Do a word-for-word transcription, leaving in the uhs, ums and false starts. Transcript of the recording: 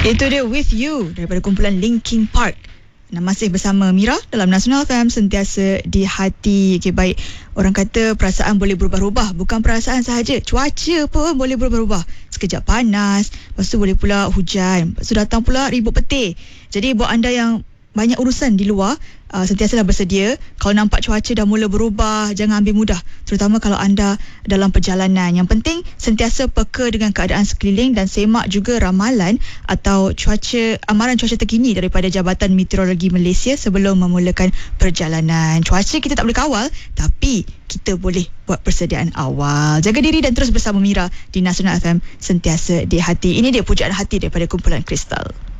Itu dia With You daripada kumpulan Linkin Park. Dan masih bersama Mira dalam Nasional F M, sentiasa di hati. Okay, baik. Orang kata perasaan boleh berubah-ubah. Bukan perasaan sahaja, cuaca pun boleh berubah-ubah. Sekejap panas, lepas tu boleh pula hujan, lepas tu datang pula ribut petir. Jadi buat anda yang banyak urusan di luar, uh, sentiasalah bersedia. Kalau nampak cuaca dah mula berubah, jangan ambil mudah, terutama kalau anda dalam perjalanan. Yang penting sentiasa peka dengan keadaan sekeliling dan semak juga ramalan atau cuaca, amaran cuaca terkini daripada Jabatan Meteorologi Malaysia sebelum memulakan perjalanan. Cuaca kita tak boleh kawal, tapi kita boleh buat persediaan awal. Jaga diri dan terus bersama Mira di Nasional F M, sentiasa di hati. Ini dia Pujaan Hati daripada kumpulan Kristal.